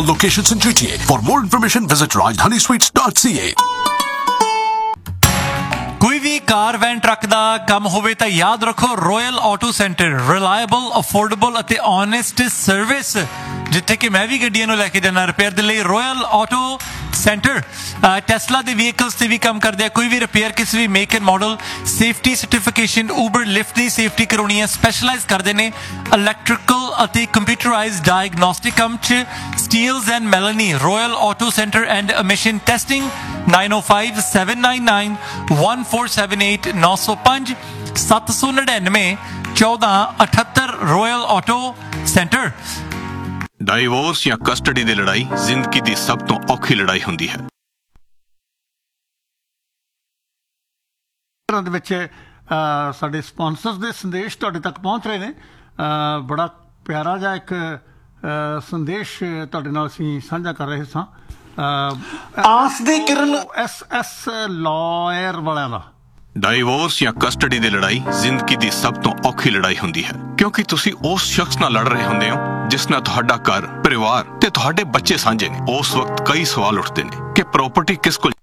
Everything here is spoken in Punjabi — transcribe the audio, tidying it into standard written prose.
multiple locations in GTA. For more information, visit rajdhanisweets.ca. ਕੋਈ ਵੀ ਕਾਰ ਵੈਨ ਟਰੱਕ ਦਾ ਕੰਮ ਹੋਵੇ ਤਾਂ ਯਾਦ ਰੱਖੋ royal auto centre, reliable, affordable ਅਤੇ ਓਨੈਸਟ ਸਰਵਿਸ, ਜਿੱਥੇ ਕਿ ਮੈਂ ਵੀ ਗੱਡੀਆਂ ਨੂੰ ਲੈ ਕੇ ਜਾਣਾ ਰਿਪੇਅਰ ਦੇ ਲਈ। ਰੋਇਲ ਆਟੋ ਸੈਂਟਰ ਟੈਸਲਾ ਦੇ ਵਹੀਕਲਸ ਤੇ ਵੀ ਕੰਮ ਕਰਦੇ ਆ। ਕੋਈ ਵੀ ਰਿਪੇਅਰ ਕਿਸੇ ਵੀ make and model, safety certification, Uber lift the safety ਕਰਾਉਣੀ ਹੈ, ਸਪੈਸ਼ਲਾਈਜ਼ ਕਰਦੇ ਨੇ ਇਲੈਕਟ੍ਰੀਕਲ ਅਤੇ ਕੰਪਿਊਟਰਾਈਜ਼ਡ ਡਾਇਗਨੋਸਟਿਕ ਕੰਮ 'ਚ। Steeles and ਮੈਲਨੀ, royal auto centre and emission testing 9057991478 905 799 1478 royal auto centre. Divorce ਜਾਂ ਕਸਟਡੀ ਦੀ ਲੜਾਈ ਜ਼ਿੰਦਗੀ ਦੀ ਸਭ ਤੋਂ ਔਖੀ ਲੜਾਈ ਹੁੰਦੀ ਹੈ। ਦੇ ਵਿੱਚ ਸਾਡੇ ਸਪਾਂਸਰਸ ਦੇ ਸੰਦੇਸ਼ ਤੁਹਾਡੇ ਤੱਕ ਪਹੁੰਚ ਰਹੇ ਨੇ। ਬੜਾ ਪਿਆਰਾ ਜਿਹਾ ਇੱਕ ਸੰਦੇਸ਼ ਤੁਹਾਡੇ ਨਾਲ ਅਸੀਂ ਸਾਂਝਾ ਕਰ ਰਹੇ ਸਾਂ। ਆਸ ਦੀ ਕਿਰਨ ਐਸ ਲਾਇਰ ਵਾਲਿਆਂ ਦਾ। ਡਾਈਵੋਰਸ ਜਾਂ ਕਸਟਡੀ ਦੀ ਲੜਾਈ ਜ਼ਿੰਦਗੀ ਦੀ ਸਭ ਤੋਂ ਔਖੀ ਲੜਾਈ ਹੁੰਦੀ ਹੈ, ਕਿਉਂਕਿ ਤੁਸੀਂ ਉਸ ਸ਼ਖਸ ਨਾਲ ਲੜ ਰਹੇ ਹੁੰਦੇ ਹੋ ਜਿਸ ਨਾਲ ਤੁਹਾਡਾ ਘਰ, ਪਰਿਵਾਰ ਤੇ ਤੁਹਾਡੇ ਬੱਚੇ ਸਾਂਝੇ ਨੇ। ਉਸ ਵਕਤ ਕਈ ਸਵਾਲ ਉੱਠਦੇ ਨੇ ਕਿ ਪ੍ਰਾਪਰਟੀ ਕਿਸ ਕੋਲ